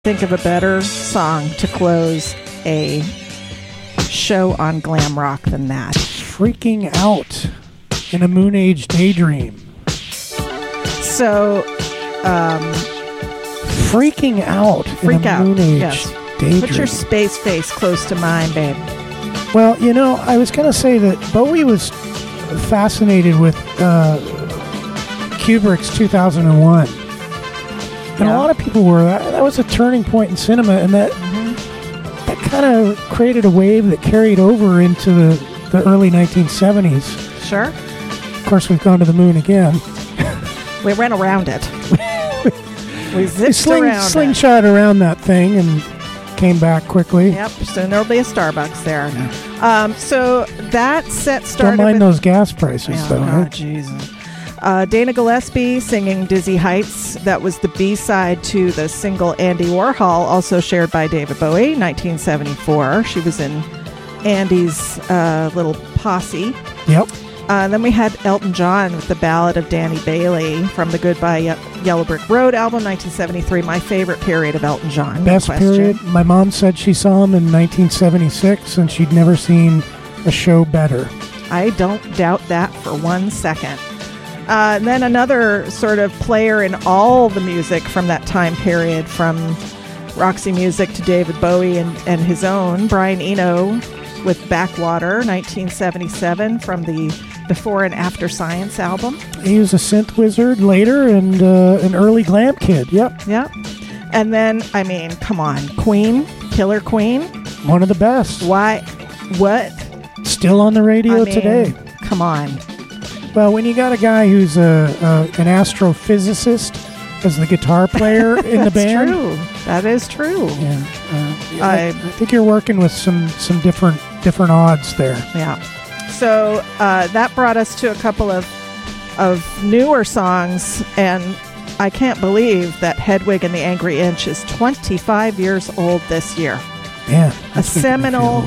Think of a better song to close a show on glam rock than that. Freaking Out in a Moon Age Daydream. So, Freaking Out Freak in a Out, Moon Age yes. Daydream. Put your space face close to mine, babe. Well, you know, I was going to say that Bowie was fascinated with Kubrick's 2001. And a lot of people were. That was a turning point in cinema, and that kind of created a wave that carried over into the early 1970s. Sure. Of course, we've gone to the moon again. We went around it. We zipped around slingshot around that thing and came back quickly. Yep, soon there'll be a Starbucks there. Yeah. So that set started. Don't mind those gas prices, though. Oh, Jesus. Dana Gillespie singing Dizzy Heights. That was the B-side to the single Andy Warhol, also shared by David Bowie, 1974. She was in Andy's little posse. Yep. Then we had Elton John with the Ballad of Danny Bailey from the Goodbye Yellow Brick Road album, 1973. My favorite period of Elton John. Best period. My mom said she saw him in 1976 and she'd never seen a show better. I don't doubt that for 1 second. And then another sort of player in all the music from that time period, from Roxy Music to David Bowie and his own, Brian Eno with Backwater, 1977, from the Before and After Science album. He was a synth wizard later and an early glam kid. Yep. Yep. And then, I mean, come on, Queen, Killer Queen. One of the best. Why? What? Still on the radio today. Come on. Well, when you got a guy who's an astrophysicist as the guitar player in the band. That's true. That is true. Yeah. I think you're working with some different odds there. Yeah. So that brought us to a couple of newer songs, and I can't believe that Hedwig and the Angry Inch is 25 years old this year. Yeah. A seminal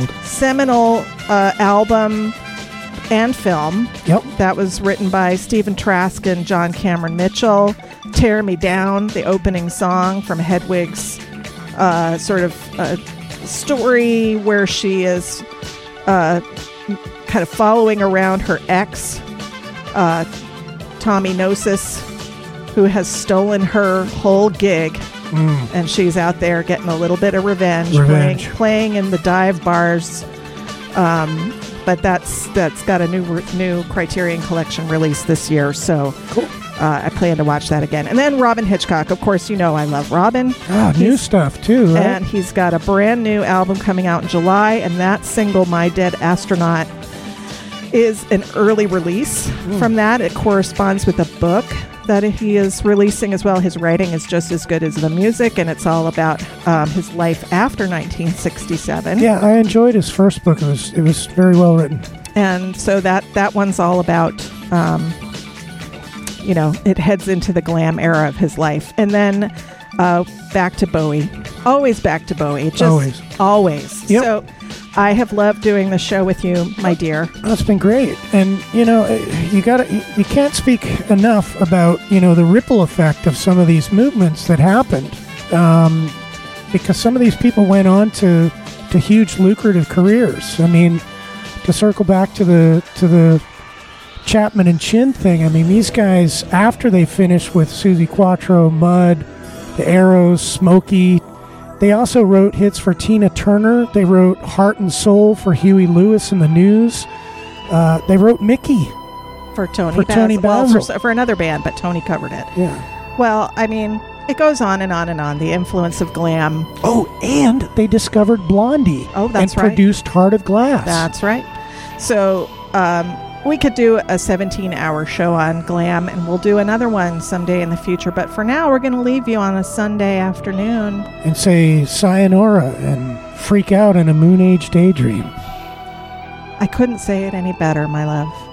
album and film. Yep. That was written by Stephen Trask and John Cameron Mitchell. Tear Me Down, the opening song from Hedwig's sort of story where she is kind of following around her ex, Tommy Gnosis, who has stolen her whole gig. And she's out there getting a little bit of revenge. Playing in the dive bars. But that's got a new Criterion Collection release this year, so cool. I plan to watch that again. And then Robin Hitchcock, of course, you know I love Robin. New stuff too, right? And he's got a brand new album coming out in July, and that single, My Dead Astronaut, is an early release from that. It corresponds with a book that he is releasing as well. His writing is just as good as the music, and it's all about his life after 1967. Yeah, I enjoyed his first book. It was very well written. And so that one's all about, it heads into the glam era of his life. And then back to Bowie. Always back to Bowie. Always. Yep. So I have loved doing the show with you, my dear. That's been great. And, you can't speak enough about, the ripple effect of some of these movements that happened. Because some of these people went on to huge lucrative careers. I mean, to circle back to the Chapman and Chin thing, I mean, these guys, after they finished with Suzi Quatro, Mud, the Arrows, Smokey, they also wrote hits for Tina Turner. They wrote Heart and Soul for Huey Lewis and the News. They wrote Mickey for Tony Basil. Well, for another band, but Tony covered it. Yeah. Well, I mean, it goes on and on and on. The influence of glam. Oh, and they discovered Blondie. Oh, that's right. And produced Heart of Glass. That's right. So we could do a 17-hour show on glam, and we'll do another one someday in the future. But for now, we're going to leave you on a Sunday afternoon. And say sayonara and freak out in a Moon Age Daydream. I couldn't say it any better, my love.